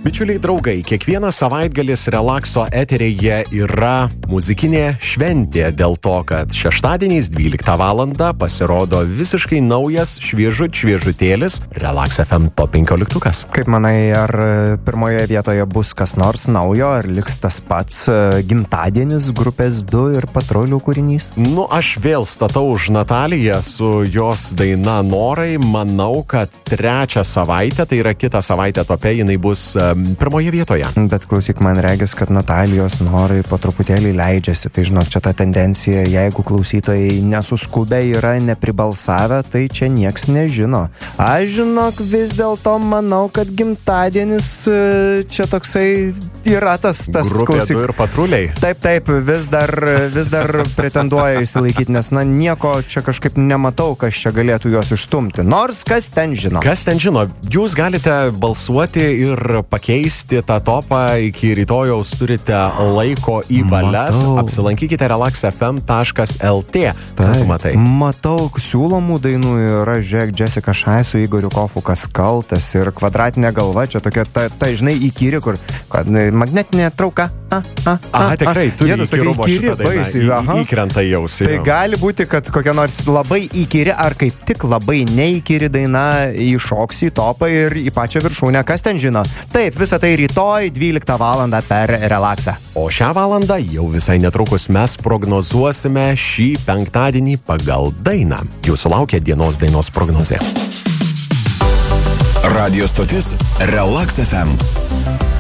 Bičiuliai draugai, kiekvienas savaitgalis Relakso eteryje yra muzikinė šventė dėl to, kad šeštadieniais 12 val. Pasirodo visiškai naujas šviežutėlis Relax FM Top 15. Kaip manai, ar pirmoje vietoje bus kas nors naujo, ar liks tas pats gimtadienis grupės 2 ir Patrulių kūrinys? Nu, aš vėl statau už Nataliją su jos daina Norai. Manau, kad trečią savaitę, tai yra kitą savaitę tope, jinai bus pirmoje vietoje. Bet klausyk, man regis, kad Natalijos norai po truputėlį leidžiasi. Tai žinok, čia ta tendencija, jeigu klausytojai nesuskubę yra nepribalsavę, tai čia nieks nežino. Aš žinok, vis dėlto manau, kad gimtadienis čia toksai yra tas Grupė klausyk. 2 ir Patruliai. Taip, vis dar pretenduoja įsilaikyti, nes nieko čia kažkaip nematau, kas čia galėtų juos išstumti. Nors kas ten žino. Kas ten žino? Jūs galite balsuoti ir pakeisti tą topą iki rytojaus, turite laiko į valias. Apsilankykite relaxfm.lt. Matai. Matau, siūlomų dainų yra, žiūrėk, Jessica Shy su Igoriu Kofu, Kas kaltas, ir Kvadratinė galva, čia tokia, ta žinai, įkyri, kur magnetinė trauka. Tikrai, turi įkyrumo šitą dainą, įkrenta į ausį. Tai gali būti, kad kokia nors labai įkyri, ar kaip tik labai neįkyri daina įšoks į topą ir į pačią viršūnę, kas ten žino. Taip, visą tai rytoj 12 val. Per Relaxą. O šią valandą jau visai netrukus mes prognozuosime šį penktadienį pagal dainą. Jūsų laukia dienos dainos prognozė. Radio stotis Relax FM.